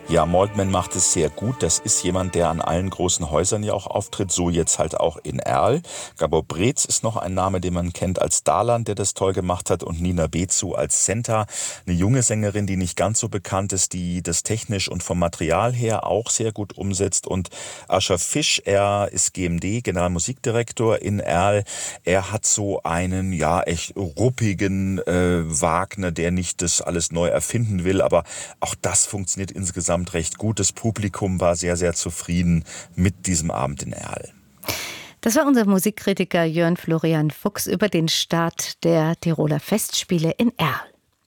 Ja, Maltman macht es sehr gut. Das ist jemand, der an allen großen Häusern ja auch auftritt, so jetzt halt auch in Erl. Gabor Brez ist noch ein Name, den man kennt als Darlan, der das toll gemacht hat, und Nina Bezu als Senta, eine junge Sängerin, die nicht ganz so bekannt ist, die das technisch und vom Material her auch sehr gut umsetzt. Und Ascher Fisch, er ist GMD, Generalmusikdirektor in Erl. Er hat so einen, ja, echt ruppigen Wagner, der nicht das alles neu erfinden will, aber auch das funktioniert insgesamt recht gut. Das Publikum war sehr, sehr zufrieden mit diesem Abend in Erl. Das war unser Musikkritiker Jörn Florian Fuchs über den Start der Tiroler Festspiele in Erl.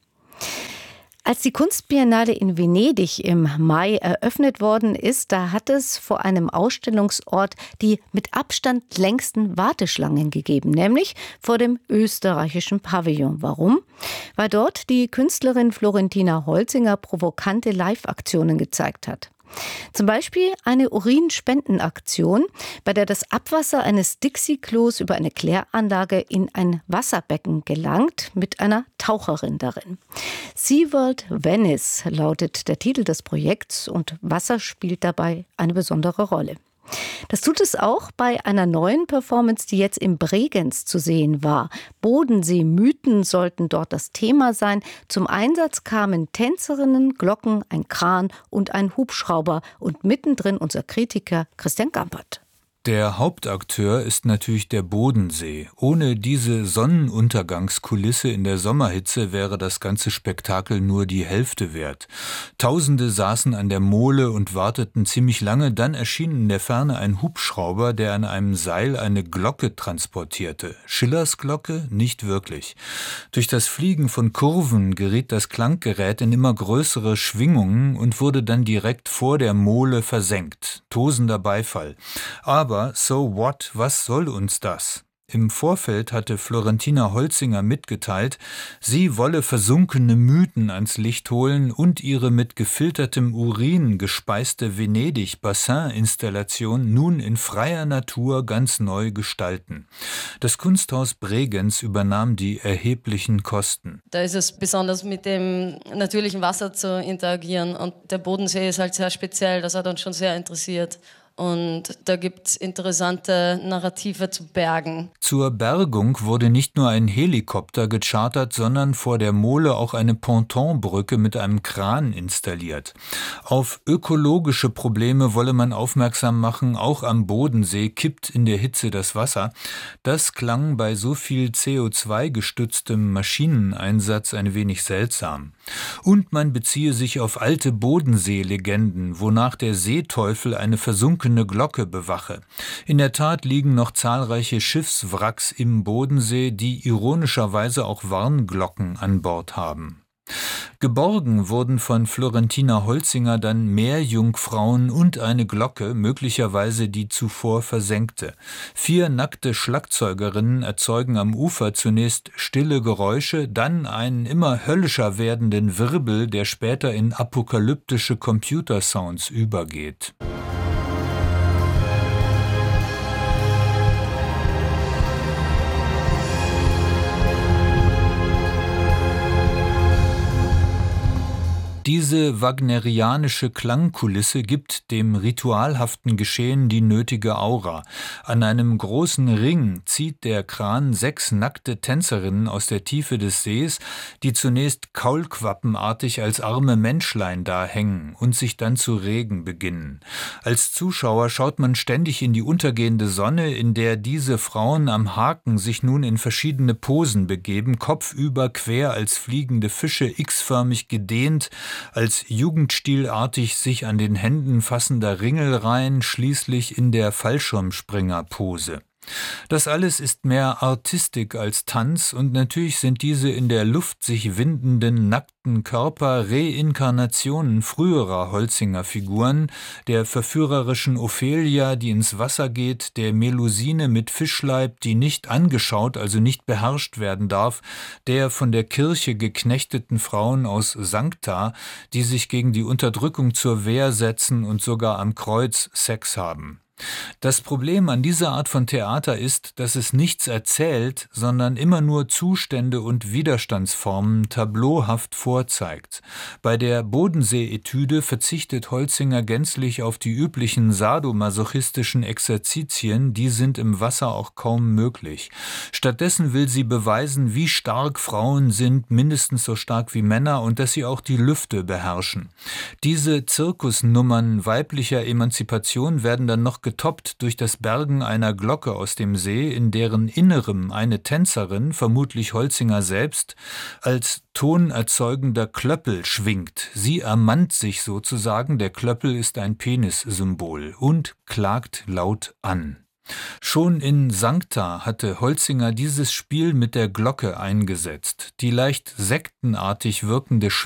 Als die Kunstbiennale in Venedig im Mai eröffnet worden ist, da hat es vor einem Ausstellungsort die mit Abstand längsten Warteschlangen gegeben, nämlich vor dem österreichischen Pavillon. Warum? Weil dort die Künstlerin Florentina Holzinger provokante Live-Aktionen gezeigt hat. Zum Beispiel eine Urinspendenaktion, bei der das Abwasser eines Dixie-Klos über eine Kläranlage in ein Wasserbecken gelangt, mit einer Taucherin darin. SeaWorld Venice lautet der Titel des Projekts und Wasser spielt dabei eine besondere Rolle. Das tut es auch bei einer neuen Performance, die jetzt im Bregenz zu sehen war. Bodensee-Mythen sollten dort das Thema sein. Zum Einsatz kamen Tänzerinnen, Glocken, ein Kran und ein Hubschrauber. Und mittendrin unser Kritiker Christian Gampert. Der Hauptakteur ist natürlich der Bodensee. Ohne diese Sonnenuntergangskulisse in der Sommerhitze wäre das ganze Spektakel nur die Hälfte wert. Tausende saßen an der Mole und warteten ziemlich lange, dann erschien in der Ferne ein Hubschrauber, der an einem Seil eine Glocke transportierte. Schillers Glocke? Nicht wirklich. Durch das Fliegen von Kurven geriet das Klanggerät in immer größere Schwingungen und wurde dann direkt vor der Mole versenkt. Tosender Beifall. Aber so what, was soll uns das? Im Vorfeld hatte Florentina Holzinger mitgeteilt, sie wolle versunkene Mythen ans Licht holen und ihre mit gefiltertem Urin gespeiste Venedig-Bassin-Installation nun in freier Natur ganz neu gestalten. Das Kunsthaus Bregenz übernahm die erheblichen Kosten. Da ist es besonders mit dem natürlichen Wasser zu interagieren und der Bodensee ist halt sehr speziell, das hat uns schon sehr interessiert. Und da gibt es interessante Narrative zu Bergen. Zur Bergung wurde nicht nur ein Helikopter gechartert, sondern vor der Mole auch eine Pontonbrücke mit einem Kran installiert. Auf ökologische Probleme wolle man aufmerksam machen, auch am Bodensee kippt in der Hitze das Wasser. Das klang bei so viel CO2-gestütztem Maschineneinsatz ein wenig seltsam. Und man beziehe sich auf alte Bodensee-Legenden, wonach der Seeteufel eine versunkene Glocke bewache. In der Tat liegen noch zahlreiche Schiffswracks im Bodensee, die ironischerweise auch Warnglocken an Bord haben. Geborgen wurden von Florentina Holzinger dann Meerjungfrauen und eine Glocke, möglicherweise die zuvor versenkte. 4 nackte Schlagzeugerinnen erzeugen am Ufer zunächst stille Geräusche, dann einen immer höllischer werdenden Wirbel, der später in apokalyptische Computersounds übergeht. Diese wagnerianische Klangkulisse gibt dem ritualhaften Geschehen die nötige Aura. An einem großen Ring zieht der Kran 6 nackte Tänzerinnen aus der Tiefe des Sees, die zunächst kaulquappenartig als arme Menschlein da hängen und sich dann zu regen beginnen. Als Zuschauer schaut man ständig in die untergehende Sonne, in der diese Frauen am Haken sich nun in verschiedene Posen begeben, kopfüber quer als fliegende Fische, x-förmig gedehnt, als jugendstilartig sich an den Händen fassender Ringelreihen, schließlich in der Fallschirmspringerpose. Das alles ist mehr Artistik als Tanz und natürlich sind diese in der Luft sich windenden, nackten Körper Reinkarnationen früherer Holzinger Figuren, der verführerischen Ophelia, die ins Wasser geht, der Melusine mit Fischleib, die nicht angeschaut, also nicht beherrscht werden darf, der von der Kirche geknechteten Frauen aus Sancta, die sich gegen die Unterdrückung zur Wehr setzen und sogar am Kreuz Sex haben. Das Problem an dieser Art von Theater ist, dass es nichts erzählt, sondern immer nur Zustände und Widerstandsformen tableauhaft vorzeigt. Bei der Bodensee-Etüde verzichtet Holzinger gänzlich auf die üblichen sadomasochistischen Exerzitien, die sind im Wasser auch kaum möglich. Stattdessen will sie beweisen, wie stark Frauen sind, mindestens so stark wie Männer, und dass sie auch die Lüfte beherrschen. Diese Zirkusnummern weiblicher Emanzipation werden dann noch getoppt durch das Bergen einer Glocke aus dem See, in deren Innerem eine Tänzerin, vermutlich Holzinger selbst, als tonerzeugender Klöppel schwingt. Sie ermannt sich sozusagen, der Klöppel ist ein Penissymbol, und klagt laut an. Schon in Sancta hatte Holzinger dieses Spiel mit der Glocke eingesetzt. Die leicht sektenartig wirkende